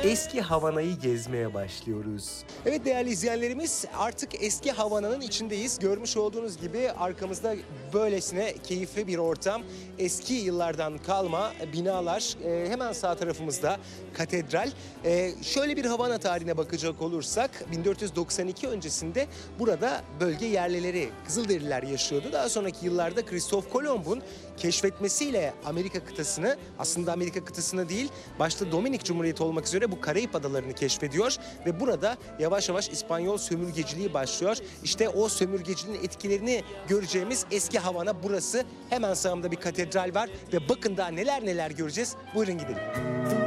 Eski Havana'yı gezmeye başlıyoruz. Evet değerli izleyenlerimiz, artık eski Havana'nın içindeyiz. Görmüş olduğunuz gibi arkamızda böylesine keyifli bir ortam. Eski yıllardan kalma binalar. Hemen sağ tarafımızda katedral. Şöyle bir Havana tarihine bakacak olursak 1492 öncesinde burada bölge yerlileri, Kızılderililer yaşıyordu. Daha sonraki yıllarda Kristof Kolomb'un keşfetmesiyle Amerika kıtasını, aslında Amerika kıtasını değil, başta Dominik Cumhuriyeti olmak üzere bu Karayip adalarını keşfediyor ve burada yavaş yavaş İspanyol sömürgeciliği başlıyor. İşte o sömürgeciliğin etkilerini göreceğimiz eski Havana burası. Hemen sağımda bir katedral var ve bakın daha neler neler göreceğiz. Buyurun gidelim.